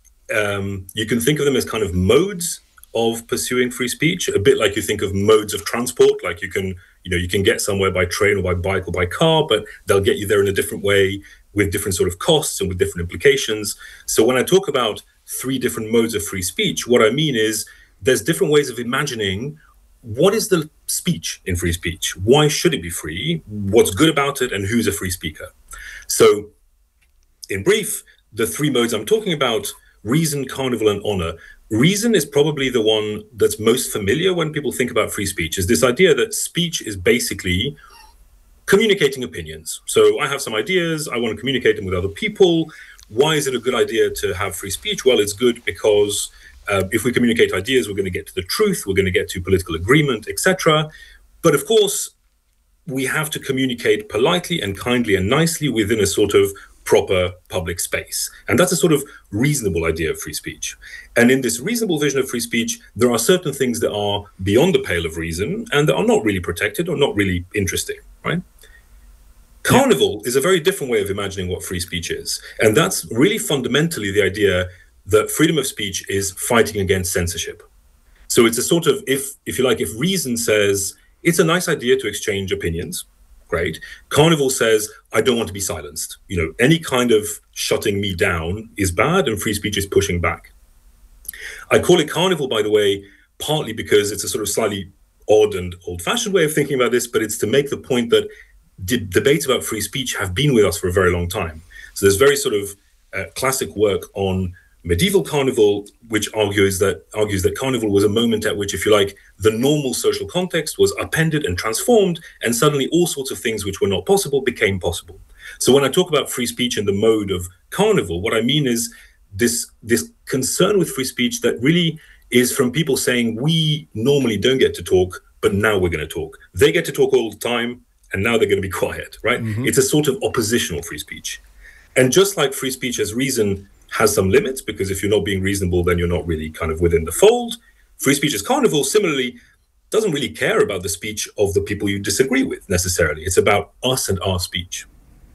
you can think of them as kind of modes of pursuing free speech, a bit like you think of modes of transport, like you can get somewhere by train or by bike or by car, but they'll get you there in a different way with different sort of costs and with different implications. So when I talk about three different modes of free speech, what I mean is there's different ways of imagining what is the speech in free speech? Why should it be free? What's good about it? And who's a free speaker? So in brief, the three modes I'm talking about: reason, carnival and honour. Reason is probably the one that's most familiar when people think about free speech, is this idea that speech is basically communicating opinions. So I have some ideas, I want to communicate them with other people. Why is it a good idea to have free speech? Well, it's good because if we communicate ideas, we're going to get to the truth, we're going to get to political agreement, etc. But of course, we have to communicate politely and kindly and nicely within a sort of proper public space. And that's a sort of reasonable idea of free speech. And in this reasonable vision of free speech, there are certain things that are beyond the pale of reason and that are not really protected or not really interesting, right? Carnival is a very different way of imagining what free speech is. And that's really fundamentally the idea that freedom of speech is fighting against censorship. So it's a sort of, if you like, if reason says it's a nice idea to exchange opinions, great. Carnival says, I don't want to be silenced. Any kind of shutting me down is bad and free speech is pushing back. I call it carnival, by the way, partly because it's a sort of slightly odd and old-fashioned way of thinking about this, but it's to make the point that debates about free speech have been with us for a very long time. So there's very sort of classic work on medieval carnival, which argues that carnival was a moment at which, if you like, the normal social context was upended and transformed, and suddenly all sorts of things which were not possible became possible. So when I talk about free speech in the mode of carnival, what I mean is this concern with free speech that really is from people saying, we normally don't get to talk, but now we're going to talk. They get to talk all the time, and now they're going to be quiet, right? Mm-hmm. It's a sort of oppositional free speech. And just like free speech as reason has some limits, because if you're not being reasonable, then you're not really kind of within the fold. Free speech is carnival, similarly, doesn't really care about the speech of the people you disagree with necessarily. It's about us and our speech.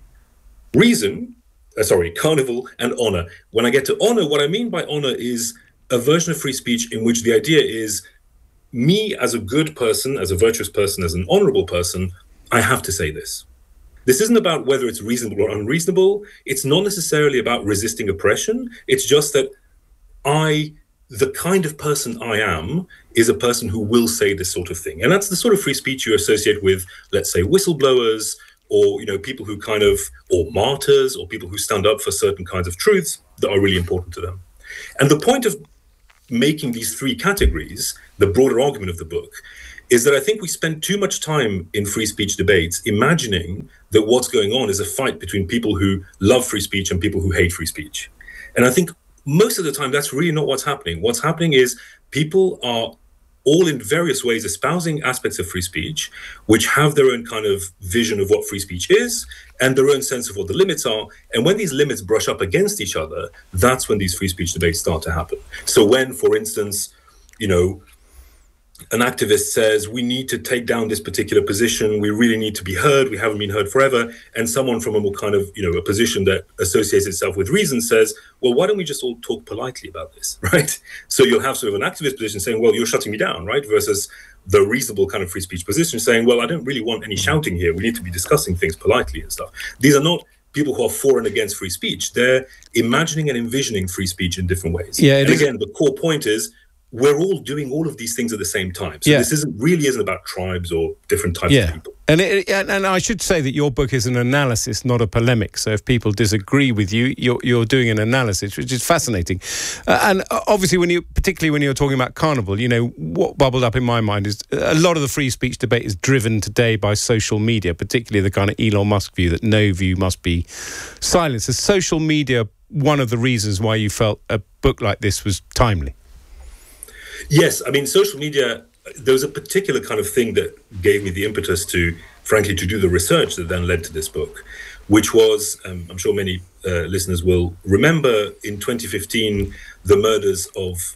Carnival and honor. When I get to honor, what I mean by honor is a version of free speech in which the idea is me as a good person, as a virtuous person, as an honorable person, I have to say this. This isn't about whether it's reasonable or unreasonable. It's not necessarily about resisting oppression. It's just that the kind of person I am is a person who will say this sort of thing. And that's the sort of free speech you associate with, let's say, whistleblowers, or, people who or martyrs, or people who stand up for certain kinds of truths that are really important to them. And the point of making these three categories, the broader argument of the book, is that I think we spend too much time in free speech debates imagining that what's going on is a fight between people who love free speech and people who hate free speech. And I think most of the time that's really not what's happening. What's happening is people are all in various ways espousing aspects of free speech, which have their own kind of vision of what free speech is and their own sense of what the limits are. And when these limits brush up against each other, that's when these free speech debates start to happen. So when, for instance, an activist says, we need to take down this particular position, we really need to be heard, we haven't been heard forever, and someone from a more kind of, a position that associates itself with reason says, well, why don't we just all talk politely about this, right? So you'll have sort of an activist position saying, well, you're shutting me down, right? Versus the reasonable kind of free speech position saying, well, I don't really want any shouting here, we need to be discussing things politely and stuff. These are not people who are for and against free speech. They're imagining and envisioning free speech in different ways. Yeah, and again, the core point is, we're all doing all of these things at the same time. So this isn't about tribes or different types of people. And I should say that your book is an analysis, not a polemic. So if people disagree with you, you're doing an analysis, which is fascinating. And obviously, particularly when you're talking about carnival, what bubbled up in my mind is a lot of the free speech debate is driven today by social media, particularly the kind of Elon Musk view that no view must be silenced. Is social media one of the reasons why you felt a book like this was timely? Yes, I mean, social media, there was a particular kind of thing that gave me the impetus to do the research that then led to this book, which was, I'm sure many listeners will remember, in 2015, the murders of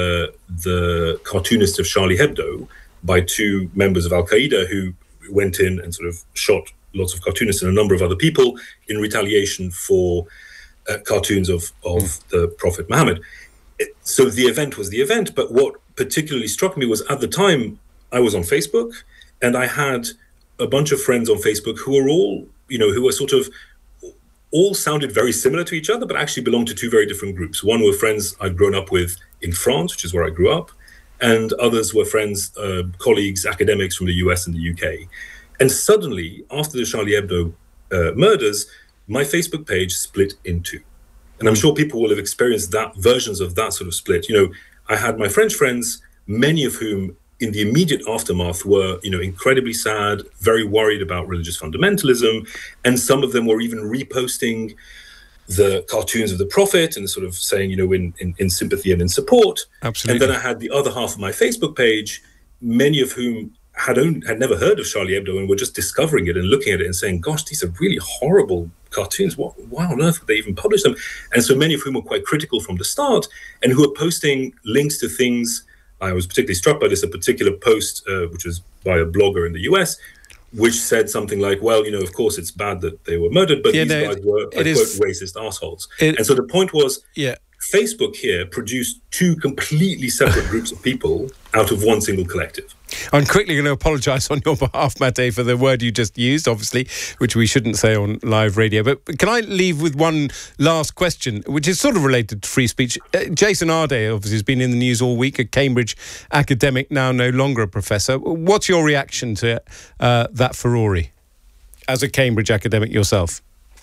the cartoonist of Charlie Hebdo by two members of Al-Qaeda who went in and sort of shot lots of cartoonists and a number of other people in retaliation for cartoons of the Prophet Muhammad. So the event was the event, but what particularly struck me was, at the time, I was on Facebook, and I had a bunch of friends on Facebook who were all, who were sort of, all sounded very similar to each other, but actually belonged to two very different groups. One were friends I'd grown up with in France, which is where I grew up, and others were friends, colleagues, academics from the US and the UK. And suddenly, after the Charlie Hebdo murders, my Facebook page split in two. And I'm sure people will have experienced versions of that sort of split. I had my French friends, many of whom in the immediate aftermath were, incredibly sad, very worried about religious fundamentalism. And some of them were even reposting the cartoons of the Prophet and sort of saying, in sympathy and in support. Absolutely. And then I had the other half of my Facebook page, many of whom had never heard of Charlie Hebdo and were just discovering it and looking at it and saying, gosh, these are really horrible cartoons. Why on earth would they even publish them? And so many of whom were quite critical from the start and who were posting links to things. I was particularly struck by this, a particular post, which was by a blogger in the US, which said something like, well, of course it's bad that they were murdered, but these guys were, quote, racist assholes. And so the point was, Facebook here produced two completely separate groups of people out of one single collective. I'm quickly going to apologise on your behalf, Mate, for the word you just used, obviously, which we shouldn't say on live radio. But can I leave with one last question, which is sort of related to free speech? Jason Arday, obviously, has been in the news all week, a Cambridge academic, now no longer a professor. What's your reaction to that furore as a Cambridge academic yourself?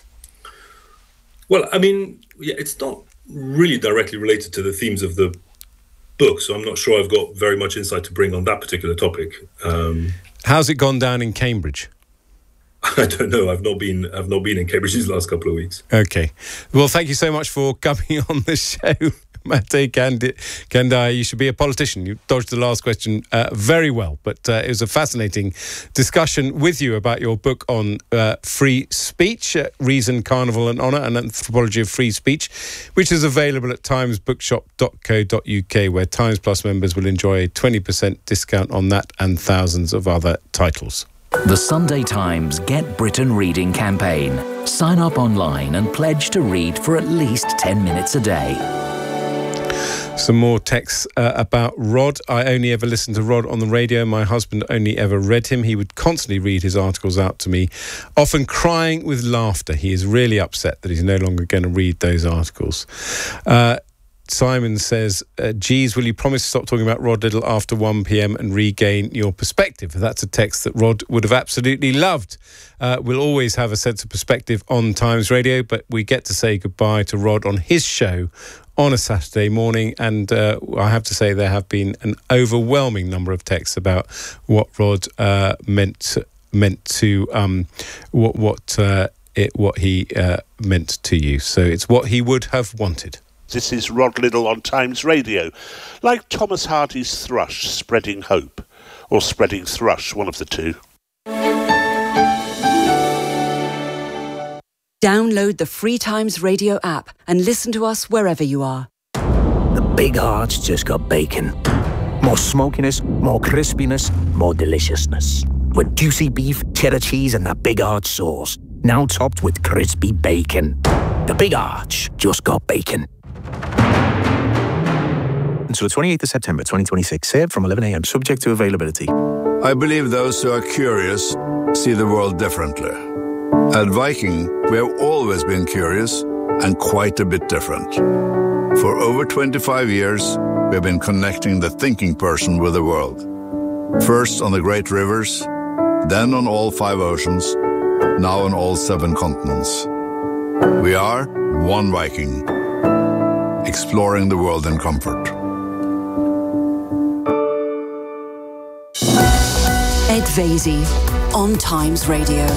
Well, I mean, it's not really directly related to the themes of the book, so I'm not sure I've got very much insight to bring on that particular topic. How's it gone down in Cambridge? I don't know. I've not been in Cambridge these last couple of weeks. Okay. Well, thank you so much for coming on the show, Mate Kandai, you should be a politician. You dodged the last question very well, but it was a fascinating discussion with you about your book on free speech, Reason, Carnival and Honour, an anthropology of free speech, which is available at timesbookshop.co.uk, where Times Plus members will enjoy a 20% discount on that and thousands of other titles. The Sunday Times Get Britain Reading campaign. Sign up online and pledge to read for at least 10 minutes a day. Some more texts about Rod. I only ever listened to Rod on the radio. My husband only ever read him. He would constantly read his articles out to me, often crying with laughter. He is really upset that he's no longer going to read those articles. Simon says, geez, will you promise to stop talking about Rod Liddle after 1 p.m. and regain your perspective? That's a text that Rod would have absolutely loved. We'll always have a sense of perspective on Times Radio, but we get to say goodbye to Rod on his show on a Saturday morning, and I have to say there have been an overwhelming number of texts about what Rod meant to what he meant to you. So it's what he would have wanted. This is Rod Liddle on Times Radio. Like Thomas Hardy's thrush, spreading hope. Or spreading thrush, one of the two. Download the free Times Radio app and listen to us wherever you are. The big heart's just got bacon. More smokiness, more crispiness, more deliciousness. With juicy beef, cheddar cheese and that Big Arch sauce. Now topped with crispy bacon. The Big Arch just got bacon. Until the 28th of September 2026, served from 11 a.m. subject to availability. I believe those who are curious see the world differently. At Viking, we have always been curious and quite a bit different. For over 25 years, we have been connecting the thinking person with the world. First on the great rivers, then on all 5 oceans, now on all 7 continents. We are one Viking, exploring the world in comfort. Ed Vaizey on Times Radio.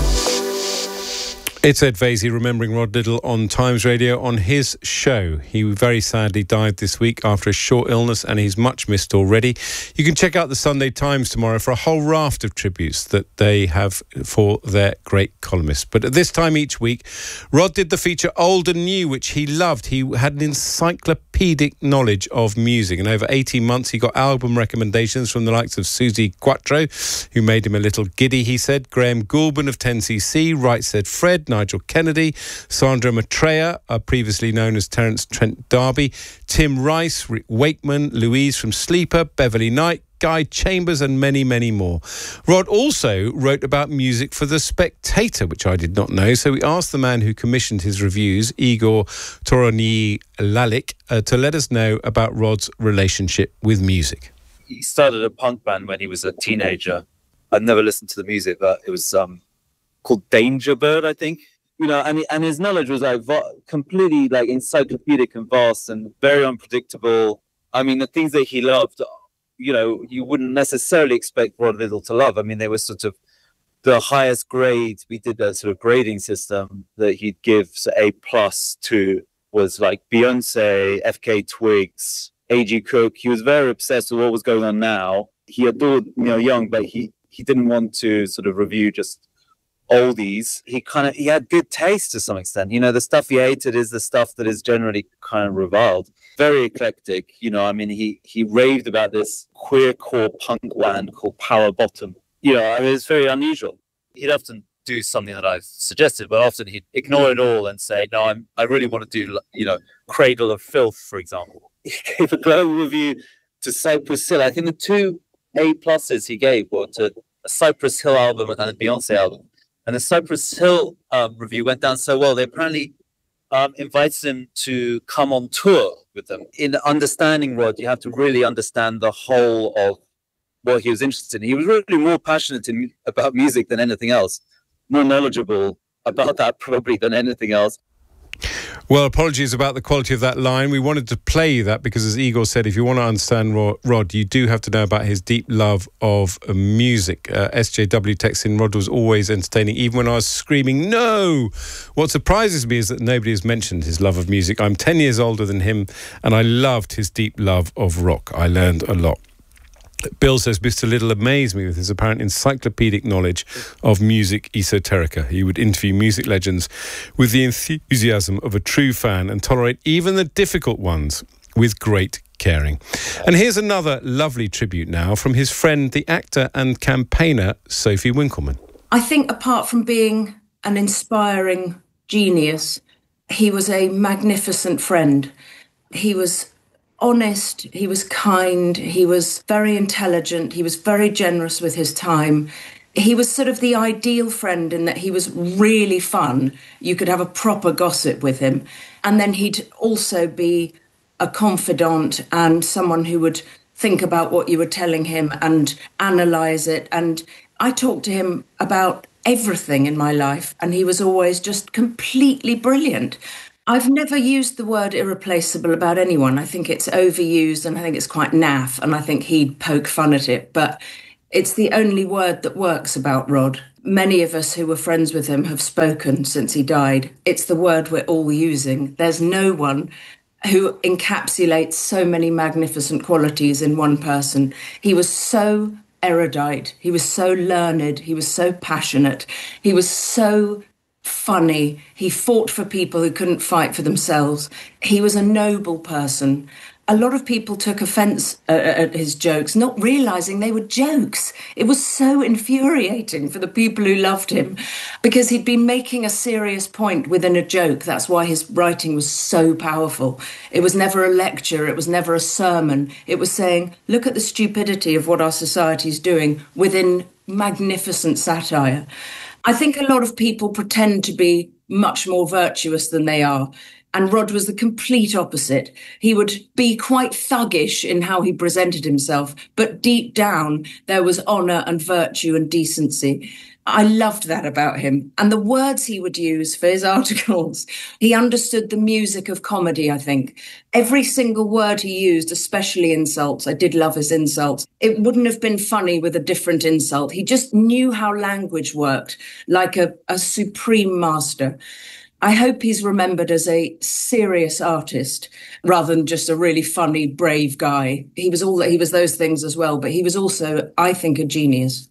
It's Ed Vaizey remembering Rod Liddle on Times Radio on his show. He very sadly died this week after a short illness, and he's much missed already. You can check out the Sunday Times tomorrow for a whole raft of tributes that they have for their great columnists. But at this time each week, Rod did the feature Old and New, which he loved. He had an encyclopedic knowledge of music, and over 18 months he got album recommendations from the likes of Suzi Quatro, who made him a little giddy, he said, Graham Goulburn of 10cc, Right Said Fred, Nigel Kennedy, Sandra Maitreya, previously known as Terence Trent D'Arby, Tim Rice, Rick Wakeman, Louise from Sleeper, Beverly Knight, Guy Chambers and many, many more. Rod also wrote about music for The Spectator, which I did not know, so we asked the man who commissioned his reviews, Igor Toroni-Lalik, to let us know about Rod's relationship with music. He started a punk band when he was a teenager. I'd never listened to the music, but it was called Danger Bird, I think. You know, and his knowledge was like completely like encyclopedic and vast and very unpredictable. I mean, the things that he loved, you know, you wouldn't necessarily expect Rod Liddle to love. I mean, they were sort of the highest grades. We did that sort of grading system that he'd give A+ to was like Beyonce, FK Twigs, A.G. Cook. He was very obsessed with what was going on now. He adored, you know, Young, but he didn't want to sort of review just oldies. He had good taste to some extent. You know, the stuff he hated is the stuff that is generally kind of reviled. Very eclectic. You know, I mean, he raved about this queercore punk band called Power Bottom. You know, I mean, it's very unusual. He'd often do something that I've suggested, but often he'd ignore it all and say, no, I really want to do, you know, Cradle of Filth, for example. He gave a global review to Cypress Hill. I think the 2 A+ he gave were to a Cypress Hill album and a Beyonce album. And the Cypress Hill review went down so well, they apparently invited him to come on tour with them. In understanding Rod, you have to really understand the whole of what he was interested in. He was really more passionate about music than anything else, more knowledgeable about that probably than anything else. Well, apologies about the quality of that line. We wanted to play you that because, as Igor said, if you want to understand Rod, you do have to know about his deep love of music. SJW texts in, Rod was always entertaining, even when I was screaming, no! What surprises me is that nobody has mentioned his love of music. I'm 10 years older than him, and I loved his deep love of rock. I learned a lot. Bill says, Mr. Little amazed me with his apparent encyclopedic knowledge of music esoterica. He would interview music legends with the enthusiasm of a true fan and tolerate even the difficult ones with great caring. And here's another lovely tribute now from his friend, the actor and campaigner, Sophie Winkleman. I think apart from being an inspiring genius, he was a magnificent friend. He was honest, he was kind, he was very intelligent, he was very generous with his time. He was sort of the ideal friend in that he was really fun. You could have a proper gossip with him. And then he'd also be a confidant and someone who would think about what you were telling him and analyse it. And I talked to him about everything in my life, and he was always just completely brilliant. I've never used the word irreplaceable about anyone. I think it's overused and I think it's quite naff, and I think he'd poke fun at it. But it's the only word that works about Rod. Many of us who were friends with him have spoken since he died. It's the word we're all using. There's no one who encapsulates so many magnificent qualities in one person. He was so erudite. He was so learned. He was so passionate. He was so funny. He fought for people who couldn't fight for themselves. He was a noble person. A lot of people took offence at his jokes, not realising they were jokes. It was so infuriating for the people who loved him because he'd been making a serious point within a joke. That's why his writing was so powerful. It was never a lecture. It was never a sermon. It was saying, look at the stupidity of what our society's doing within magnificent satire. I think a lot of people pretend to be much more virtuous than they are. And Rod was the complete opposite. He would be quite thuggish in how he presented himself, but deep down there was honour and virtue and decency. I loved that about him. And the words he would use for his articles, he understood the music of comedy, I think. Every single word he used, especially insults, I did love his insults. It wouldn't have been funny with a different insult. He just knew how language worked, like a supreme master. I hope he's remembered as a serious artist rather than just a really funny, brave guy. He was those things as well, but he was also, I think, a genius.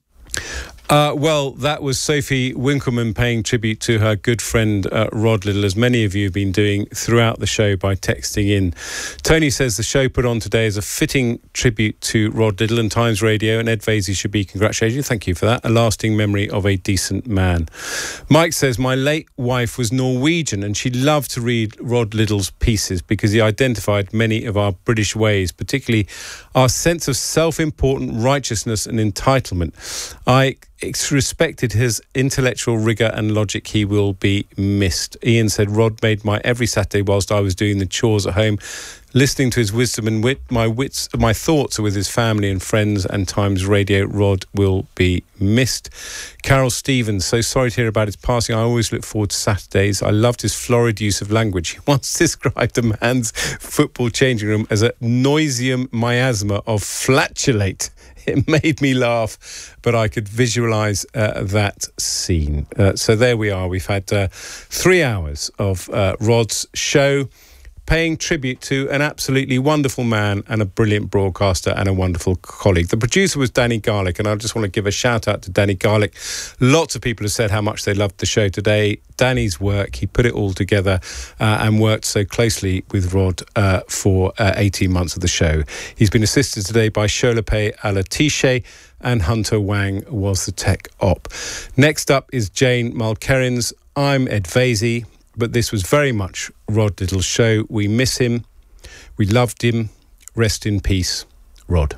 Well, that was Sophie Winkleman paying tribute to her good friend Rod Liddle, as many of you have been doing throughout the show by texting in. Tony says the show put on today is a fitting tribute to Rod Liddle, and Times Radio and Ed Vaizey should be congratulated. Thank you for that. A lasting memory of a decent man. Mike says, my late wife was Norwegian and she loved to read Rod Liddle's pieces because he identified many of our British ways, particularly our sense of self-important righteousness and entitlement. I respected his intellectual rigour and logic. He will be missed. Ian said, Rod made my every Saturday whilst I was doing the chores at home, listening to his wisdom and wit. My thoughts are with his family and friends and Times Radio. Rod will be missed. Carol Stevens, so sorry to hear about his passing. I always look forward to Saturdays. I loved his florid use of language. He once described a man's football changing room as a noisium miasma of flatulate. It made me laugh, but I could visualise that scene. So there we are. We've had 3 hours of Rod's show, paying tribute to an absolutely wonderful man and a brilliant broadcaster and a wonderful colleague. The producer was Danny Garlick, and I just want to give a shout out to Danny Garlick. Lots of people have said how much they loved the show today. Danny's work, he put it all together and worked so closely with Rod for 18 months of the show. He's been assisted today by Sholape Alatiche, and Hunter Wang was the tech op. Next up is Jane Mulkerins. I'm Ed Vaizey. But this was very much Rod Liddle's show. We miss him. We loved him. Rest in peace, Rod.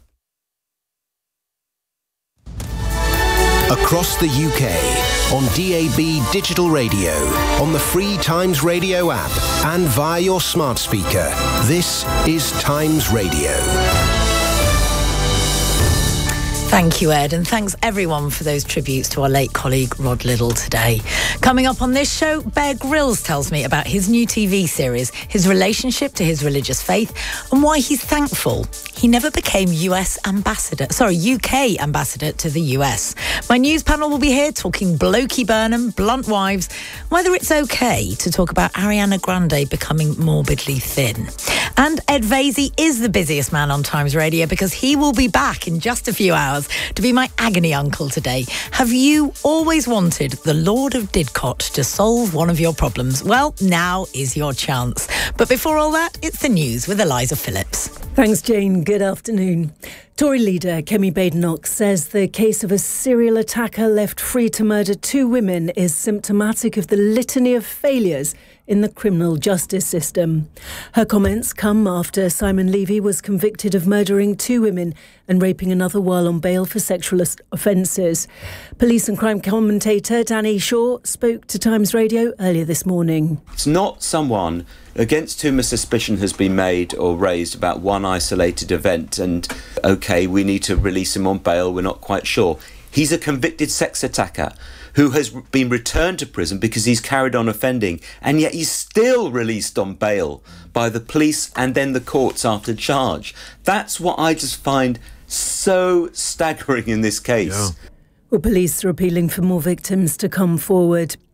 Across the UK, on DAB Digital Radio, on the free Times Radio app, and via your smart speaker, this is Times Radio. Thank you, Ed, and thanks everyone for those tributes to our late colleague Rod Liddle today. Coming up on this show, Bear Grylls tells me about his new TV series, his relationship to his religious faith, and why he's thankful he never became UK ambassador to the US. My news panel will be here talking Blokey Burnham, Blunt Wives, whether it's okay to talk about Ariana Grande becoming morbidly thin. And Ed Vaizey is the busiest man on Times Radio because he will be back in just a few hours to be my agony uncle today. Have you always wanted the Lord of Didcot to solve one of your problems? Well, now is your chance. But before all that, it's the news with Eliza Phillips. Thanks, Jane. Good afternoon. Tory leader Kemi Badenoch says the case of a serial attacker left free to murder 2 women is symptomatic of the litany of failures in the criminal justice system. Her comments come after Simon Levy was convicted of murdering 2 women and raping another while on bail for sexual offences. Police and crime commentator Danny Shaw spoke to Times Radio earlier this morning. It's not someone against whom a suspicion has been made or raised about one isolated event and, OK, we need to release him on bail, we're not quite sure. He's a convicted sex attacker who has been returned to prison because he's carried on offending, and yet he's still released on bail by the police and then the courts after charge. That's what I just find so staggering in this case. Yeah. Well, police are appealing for more victims to come forward.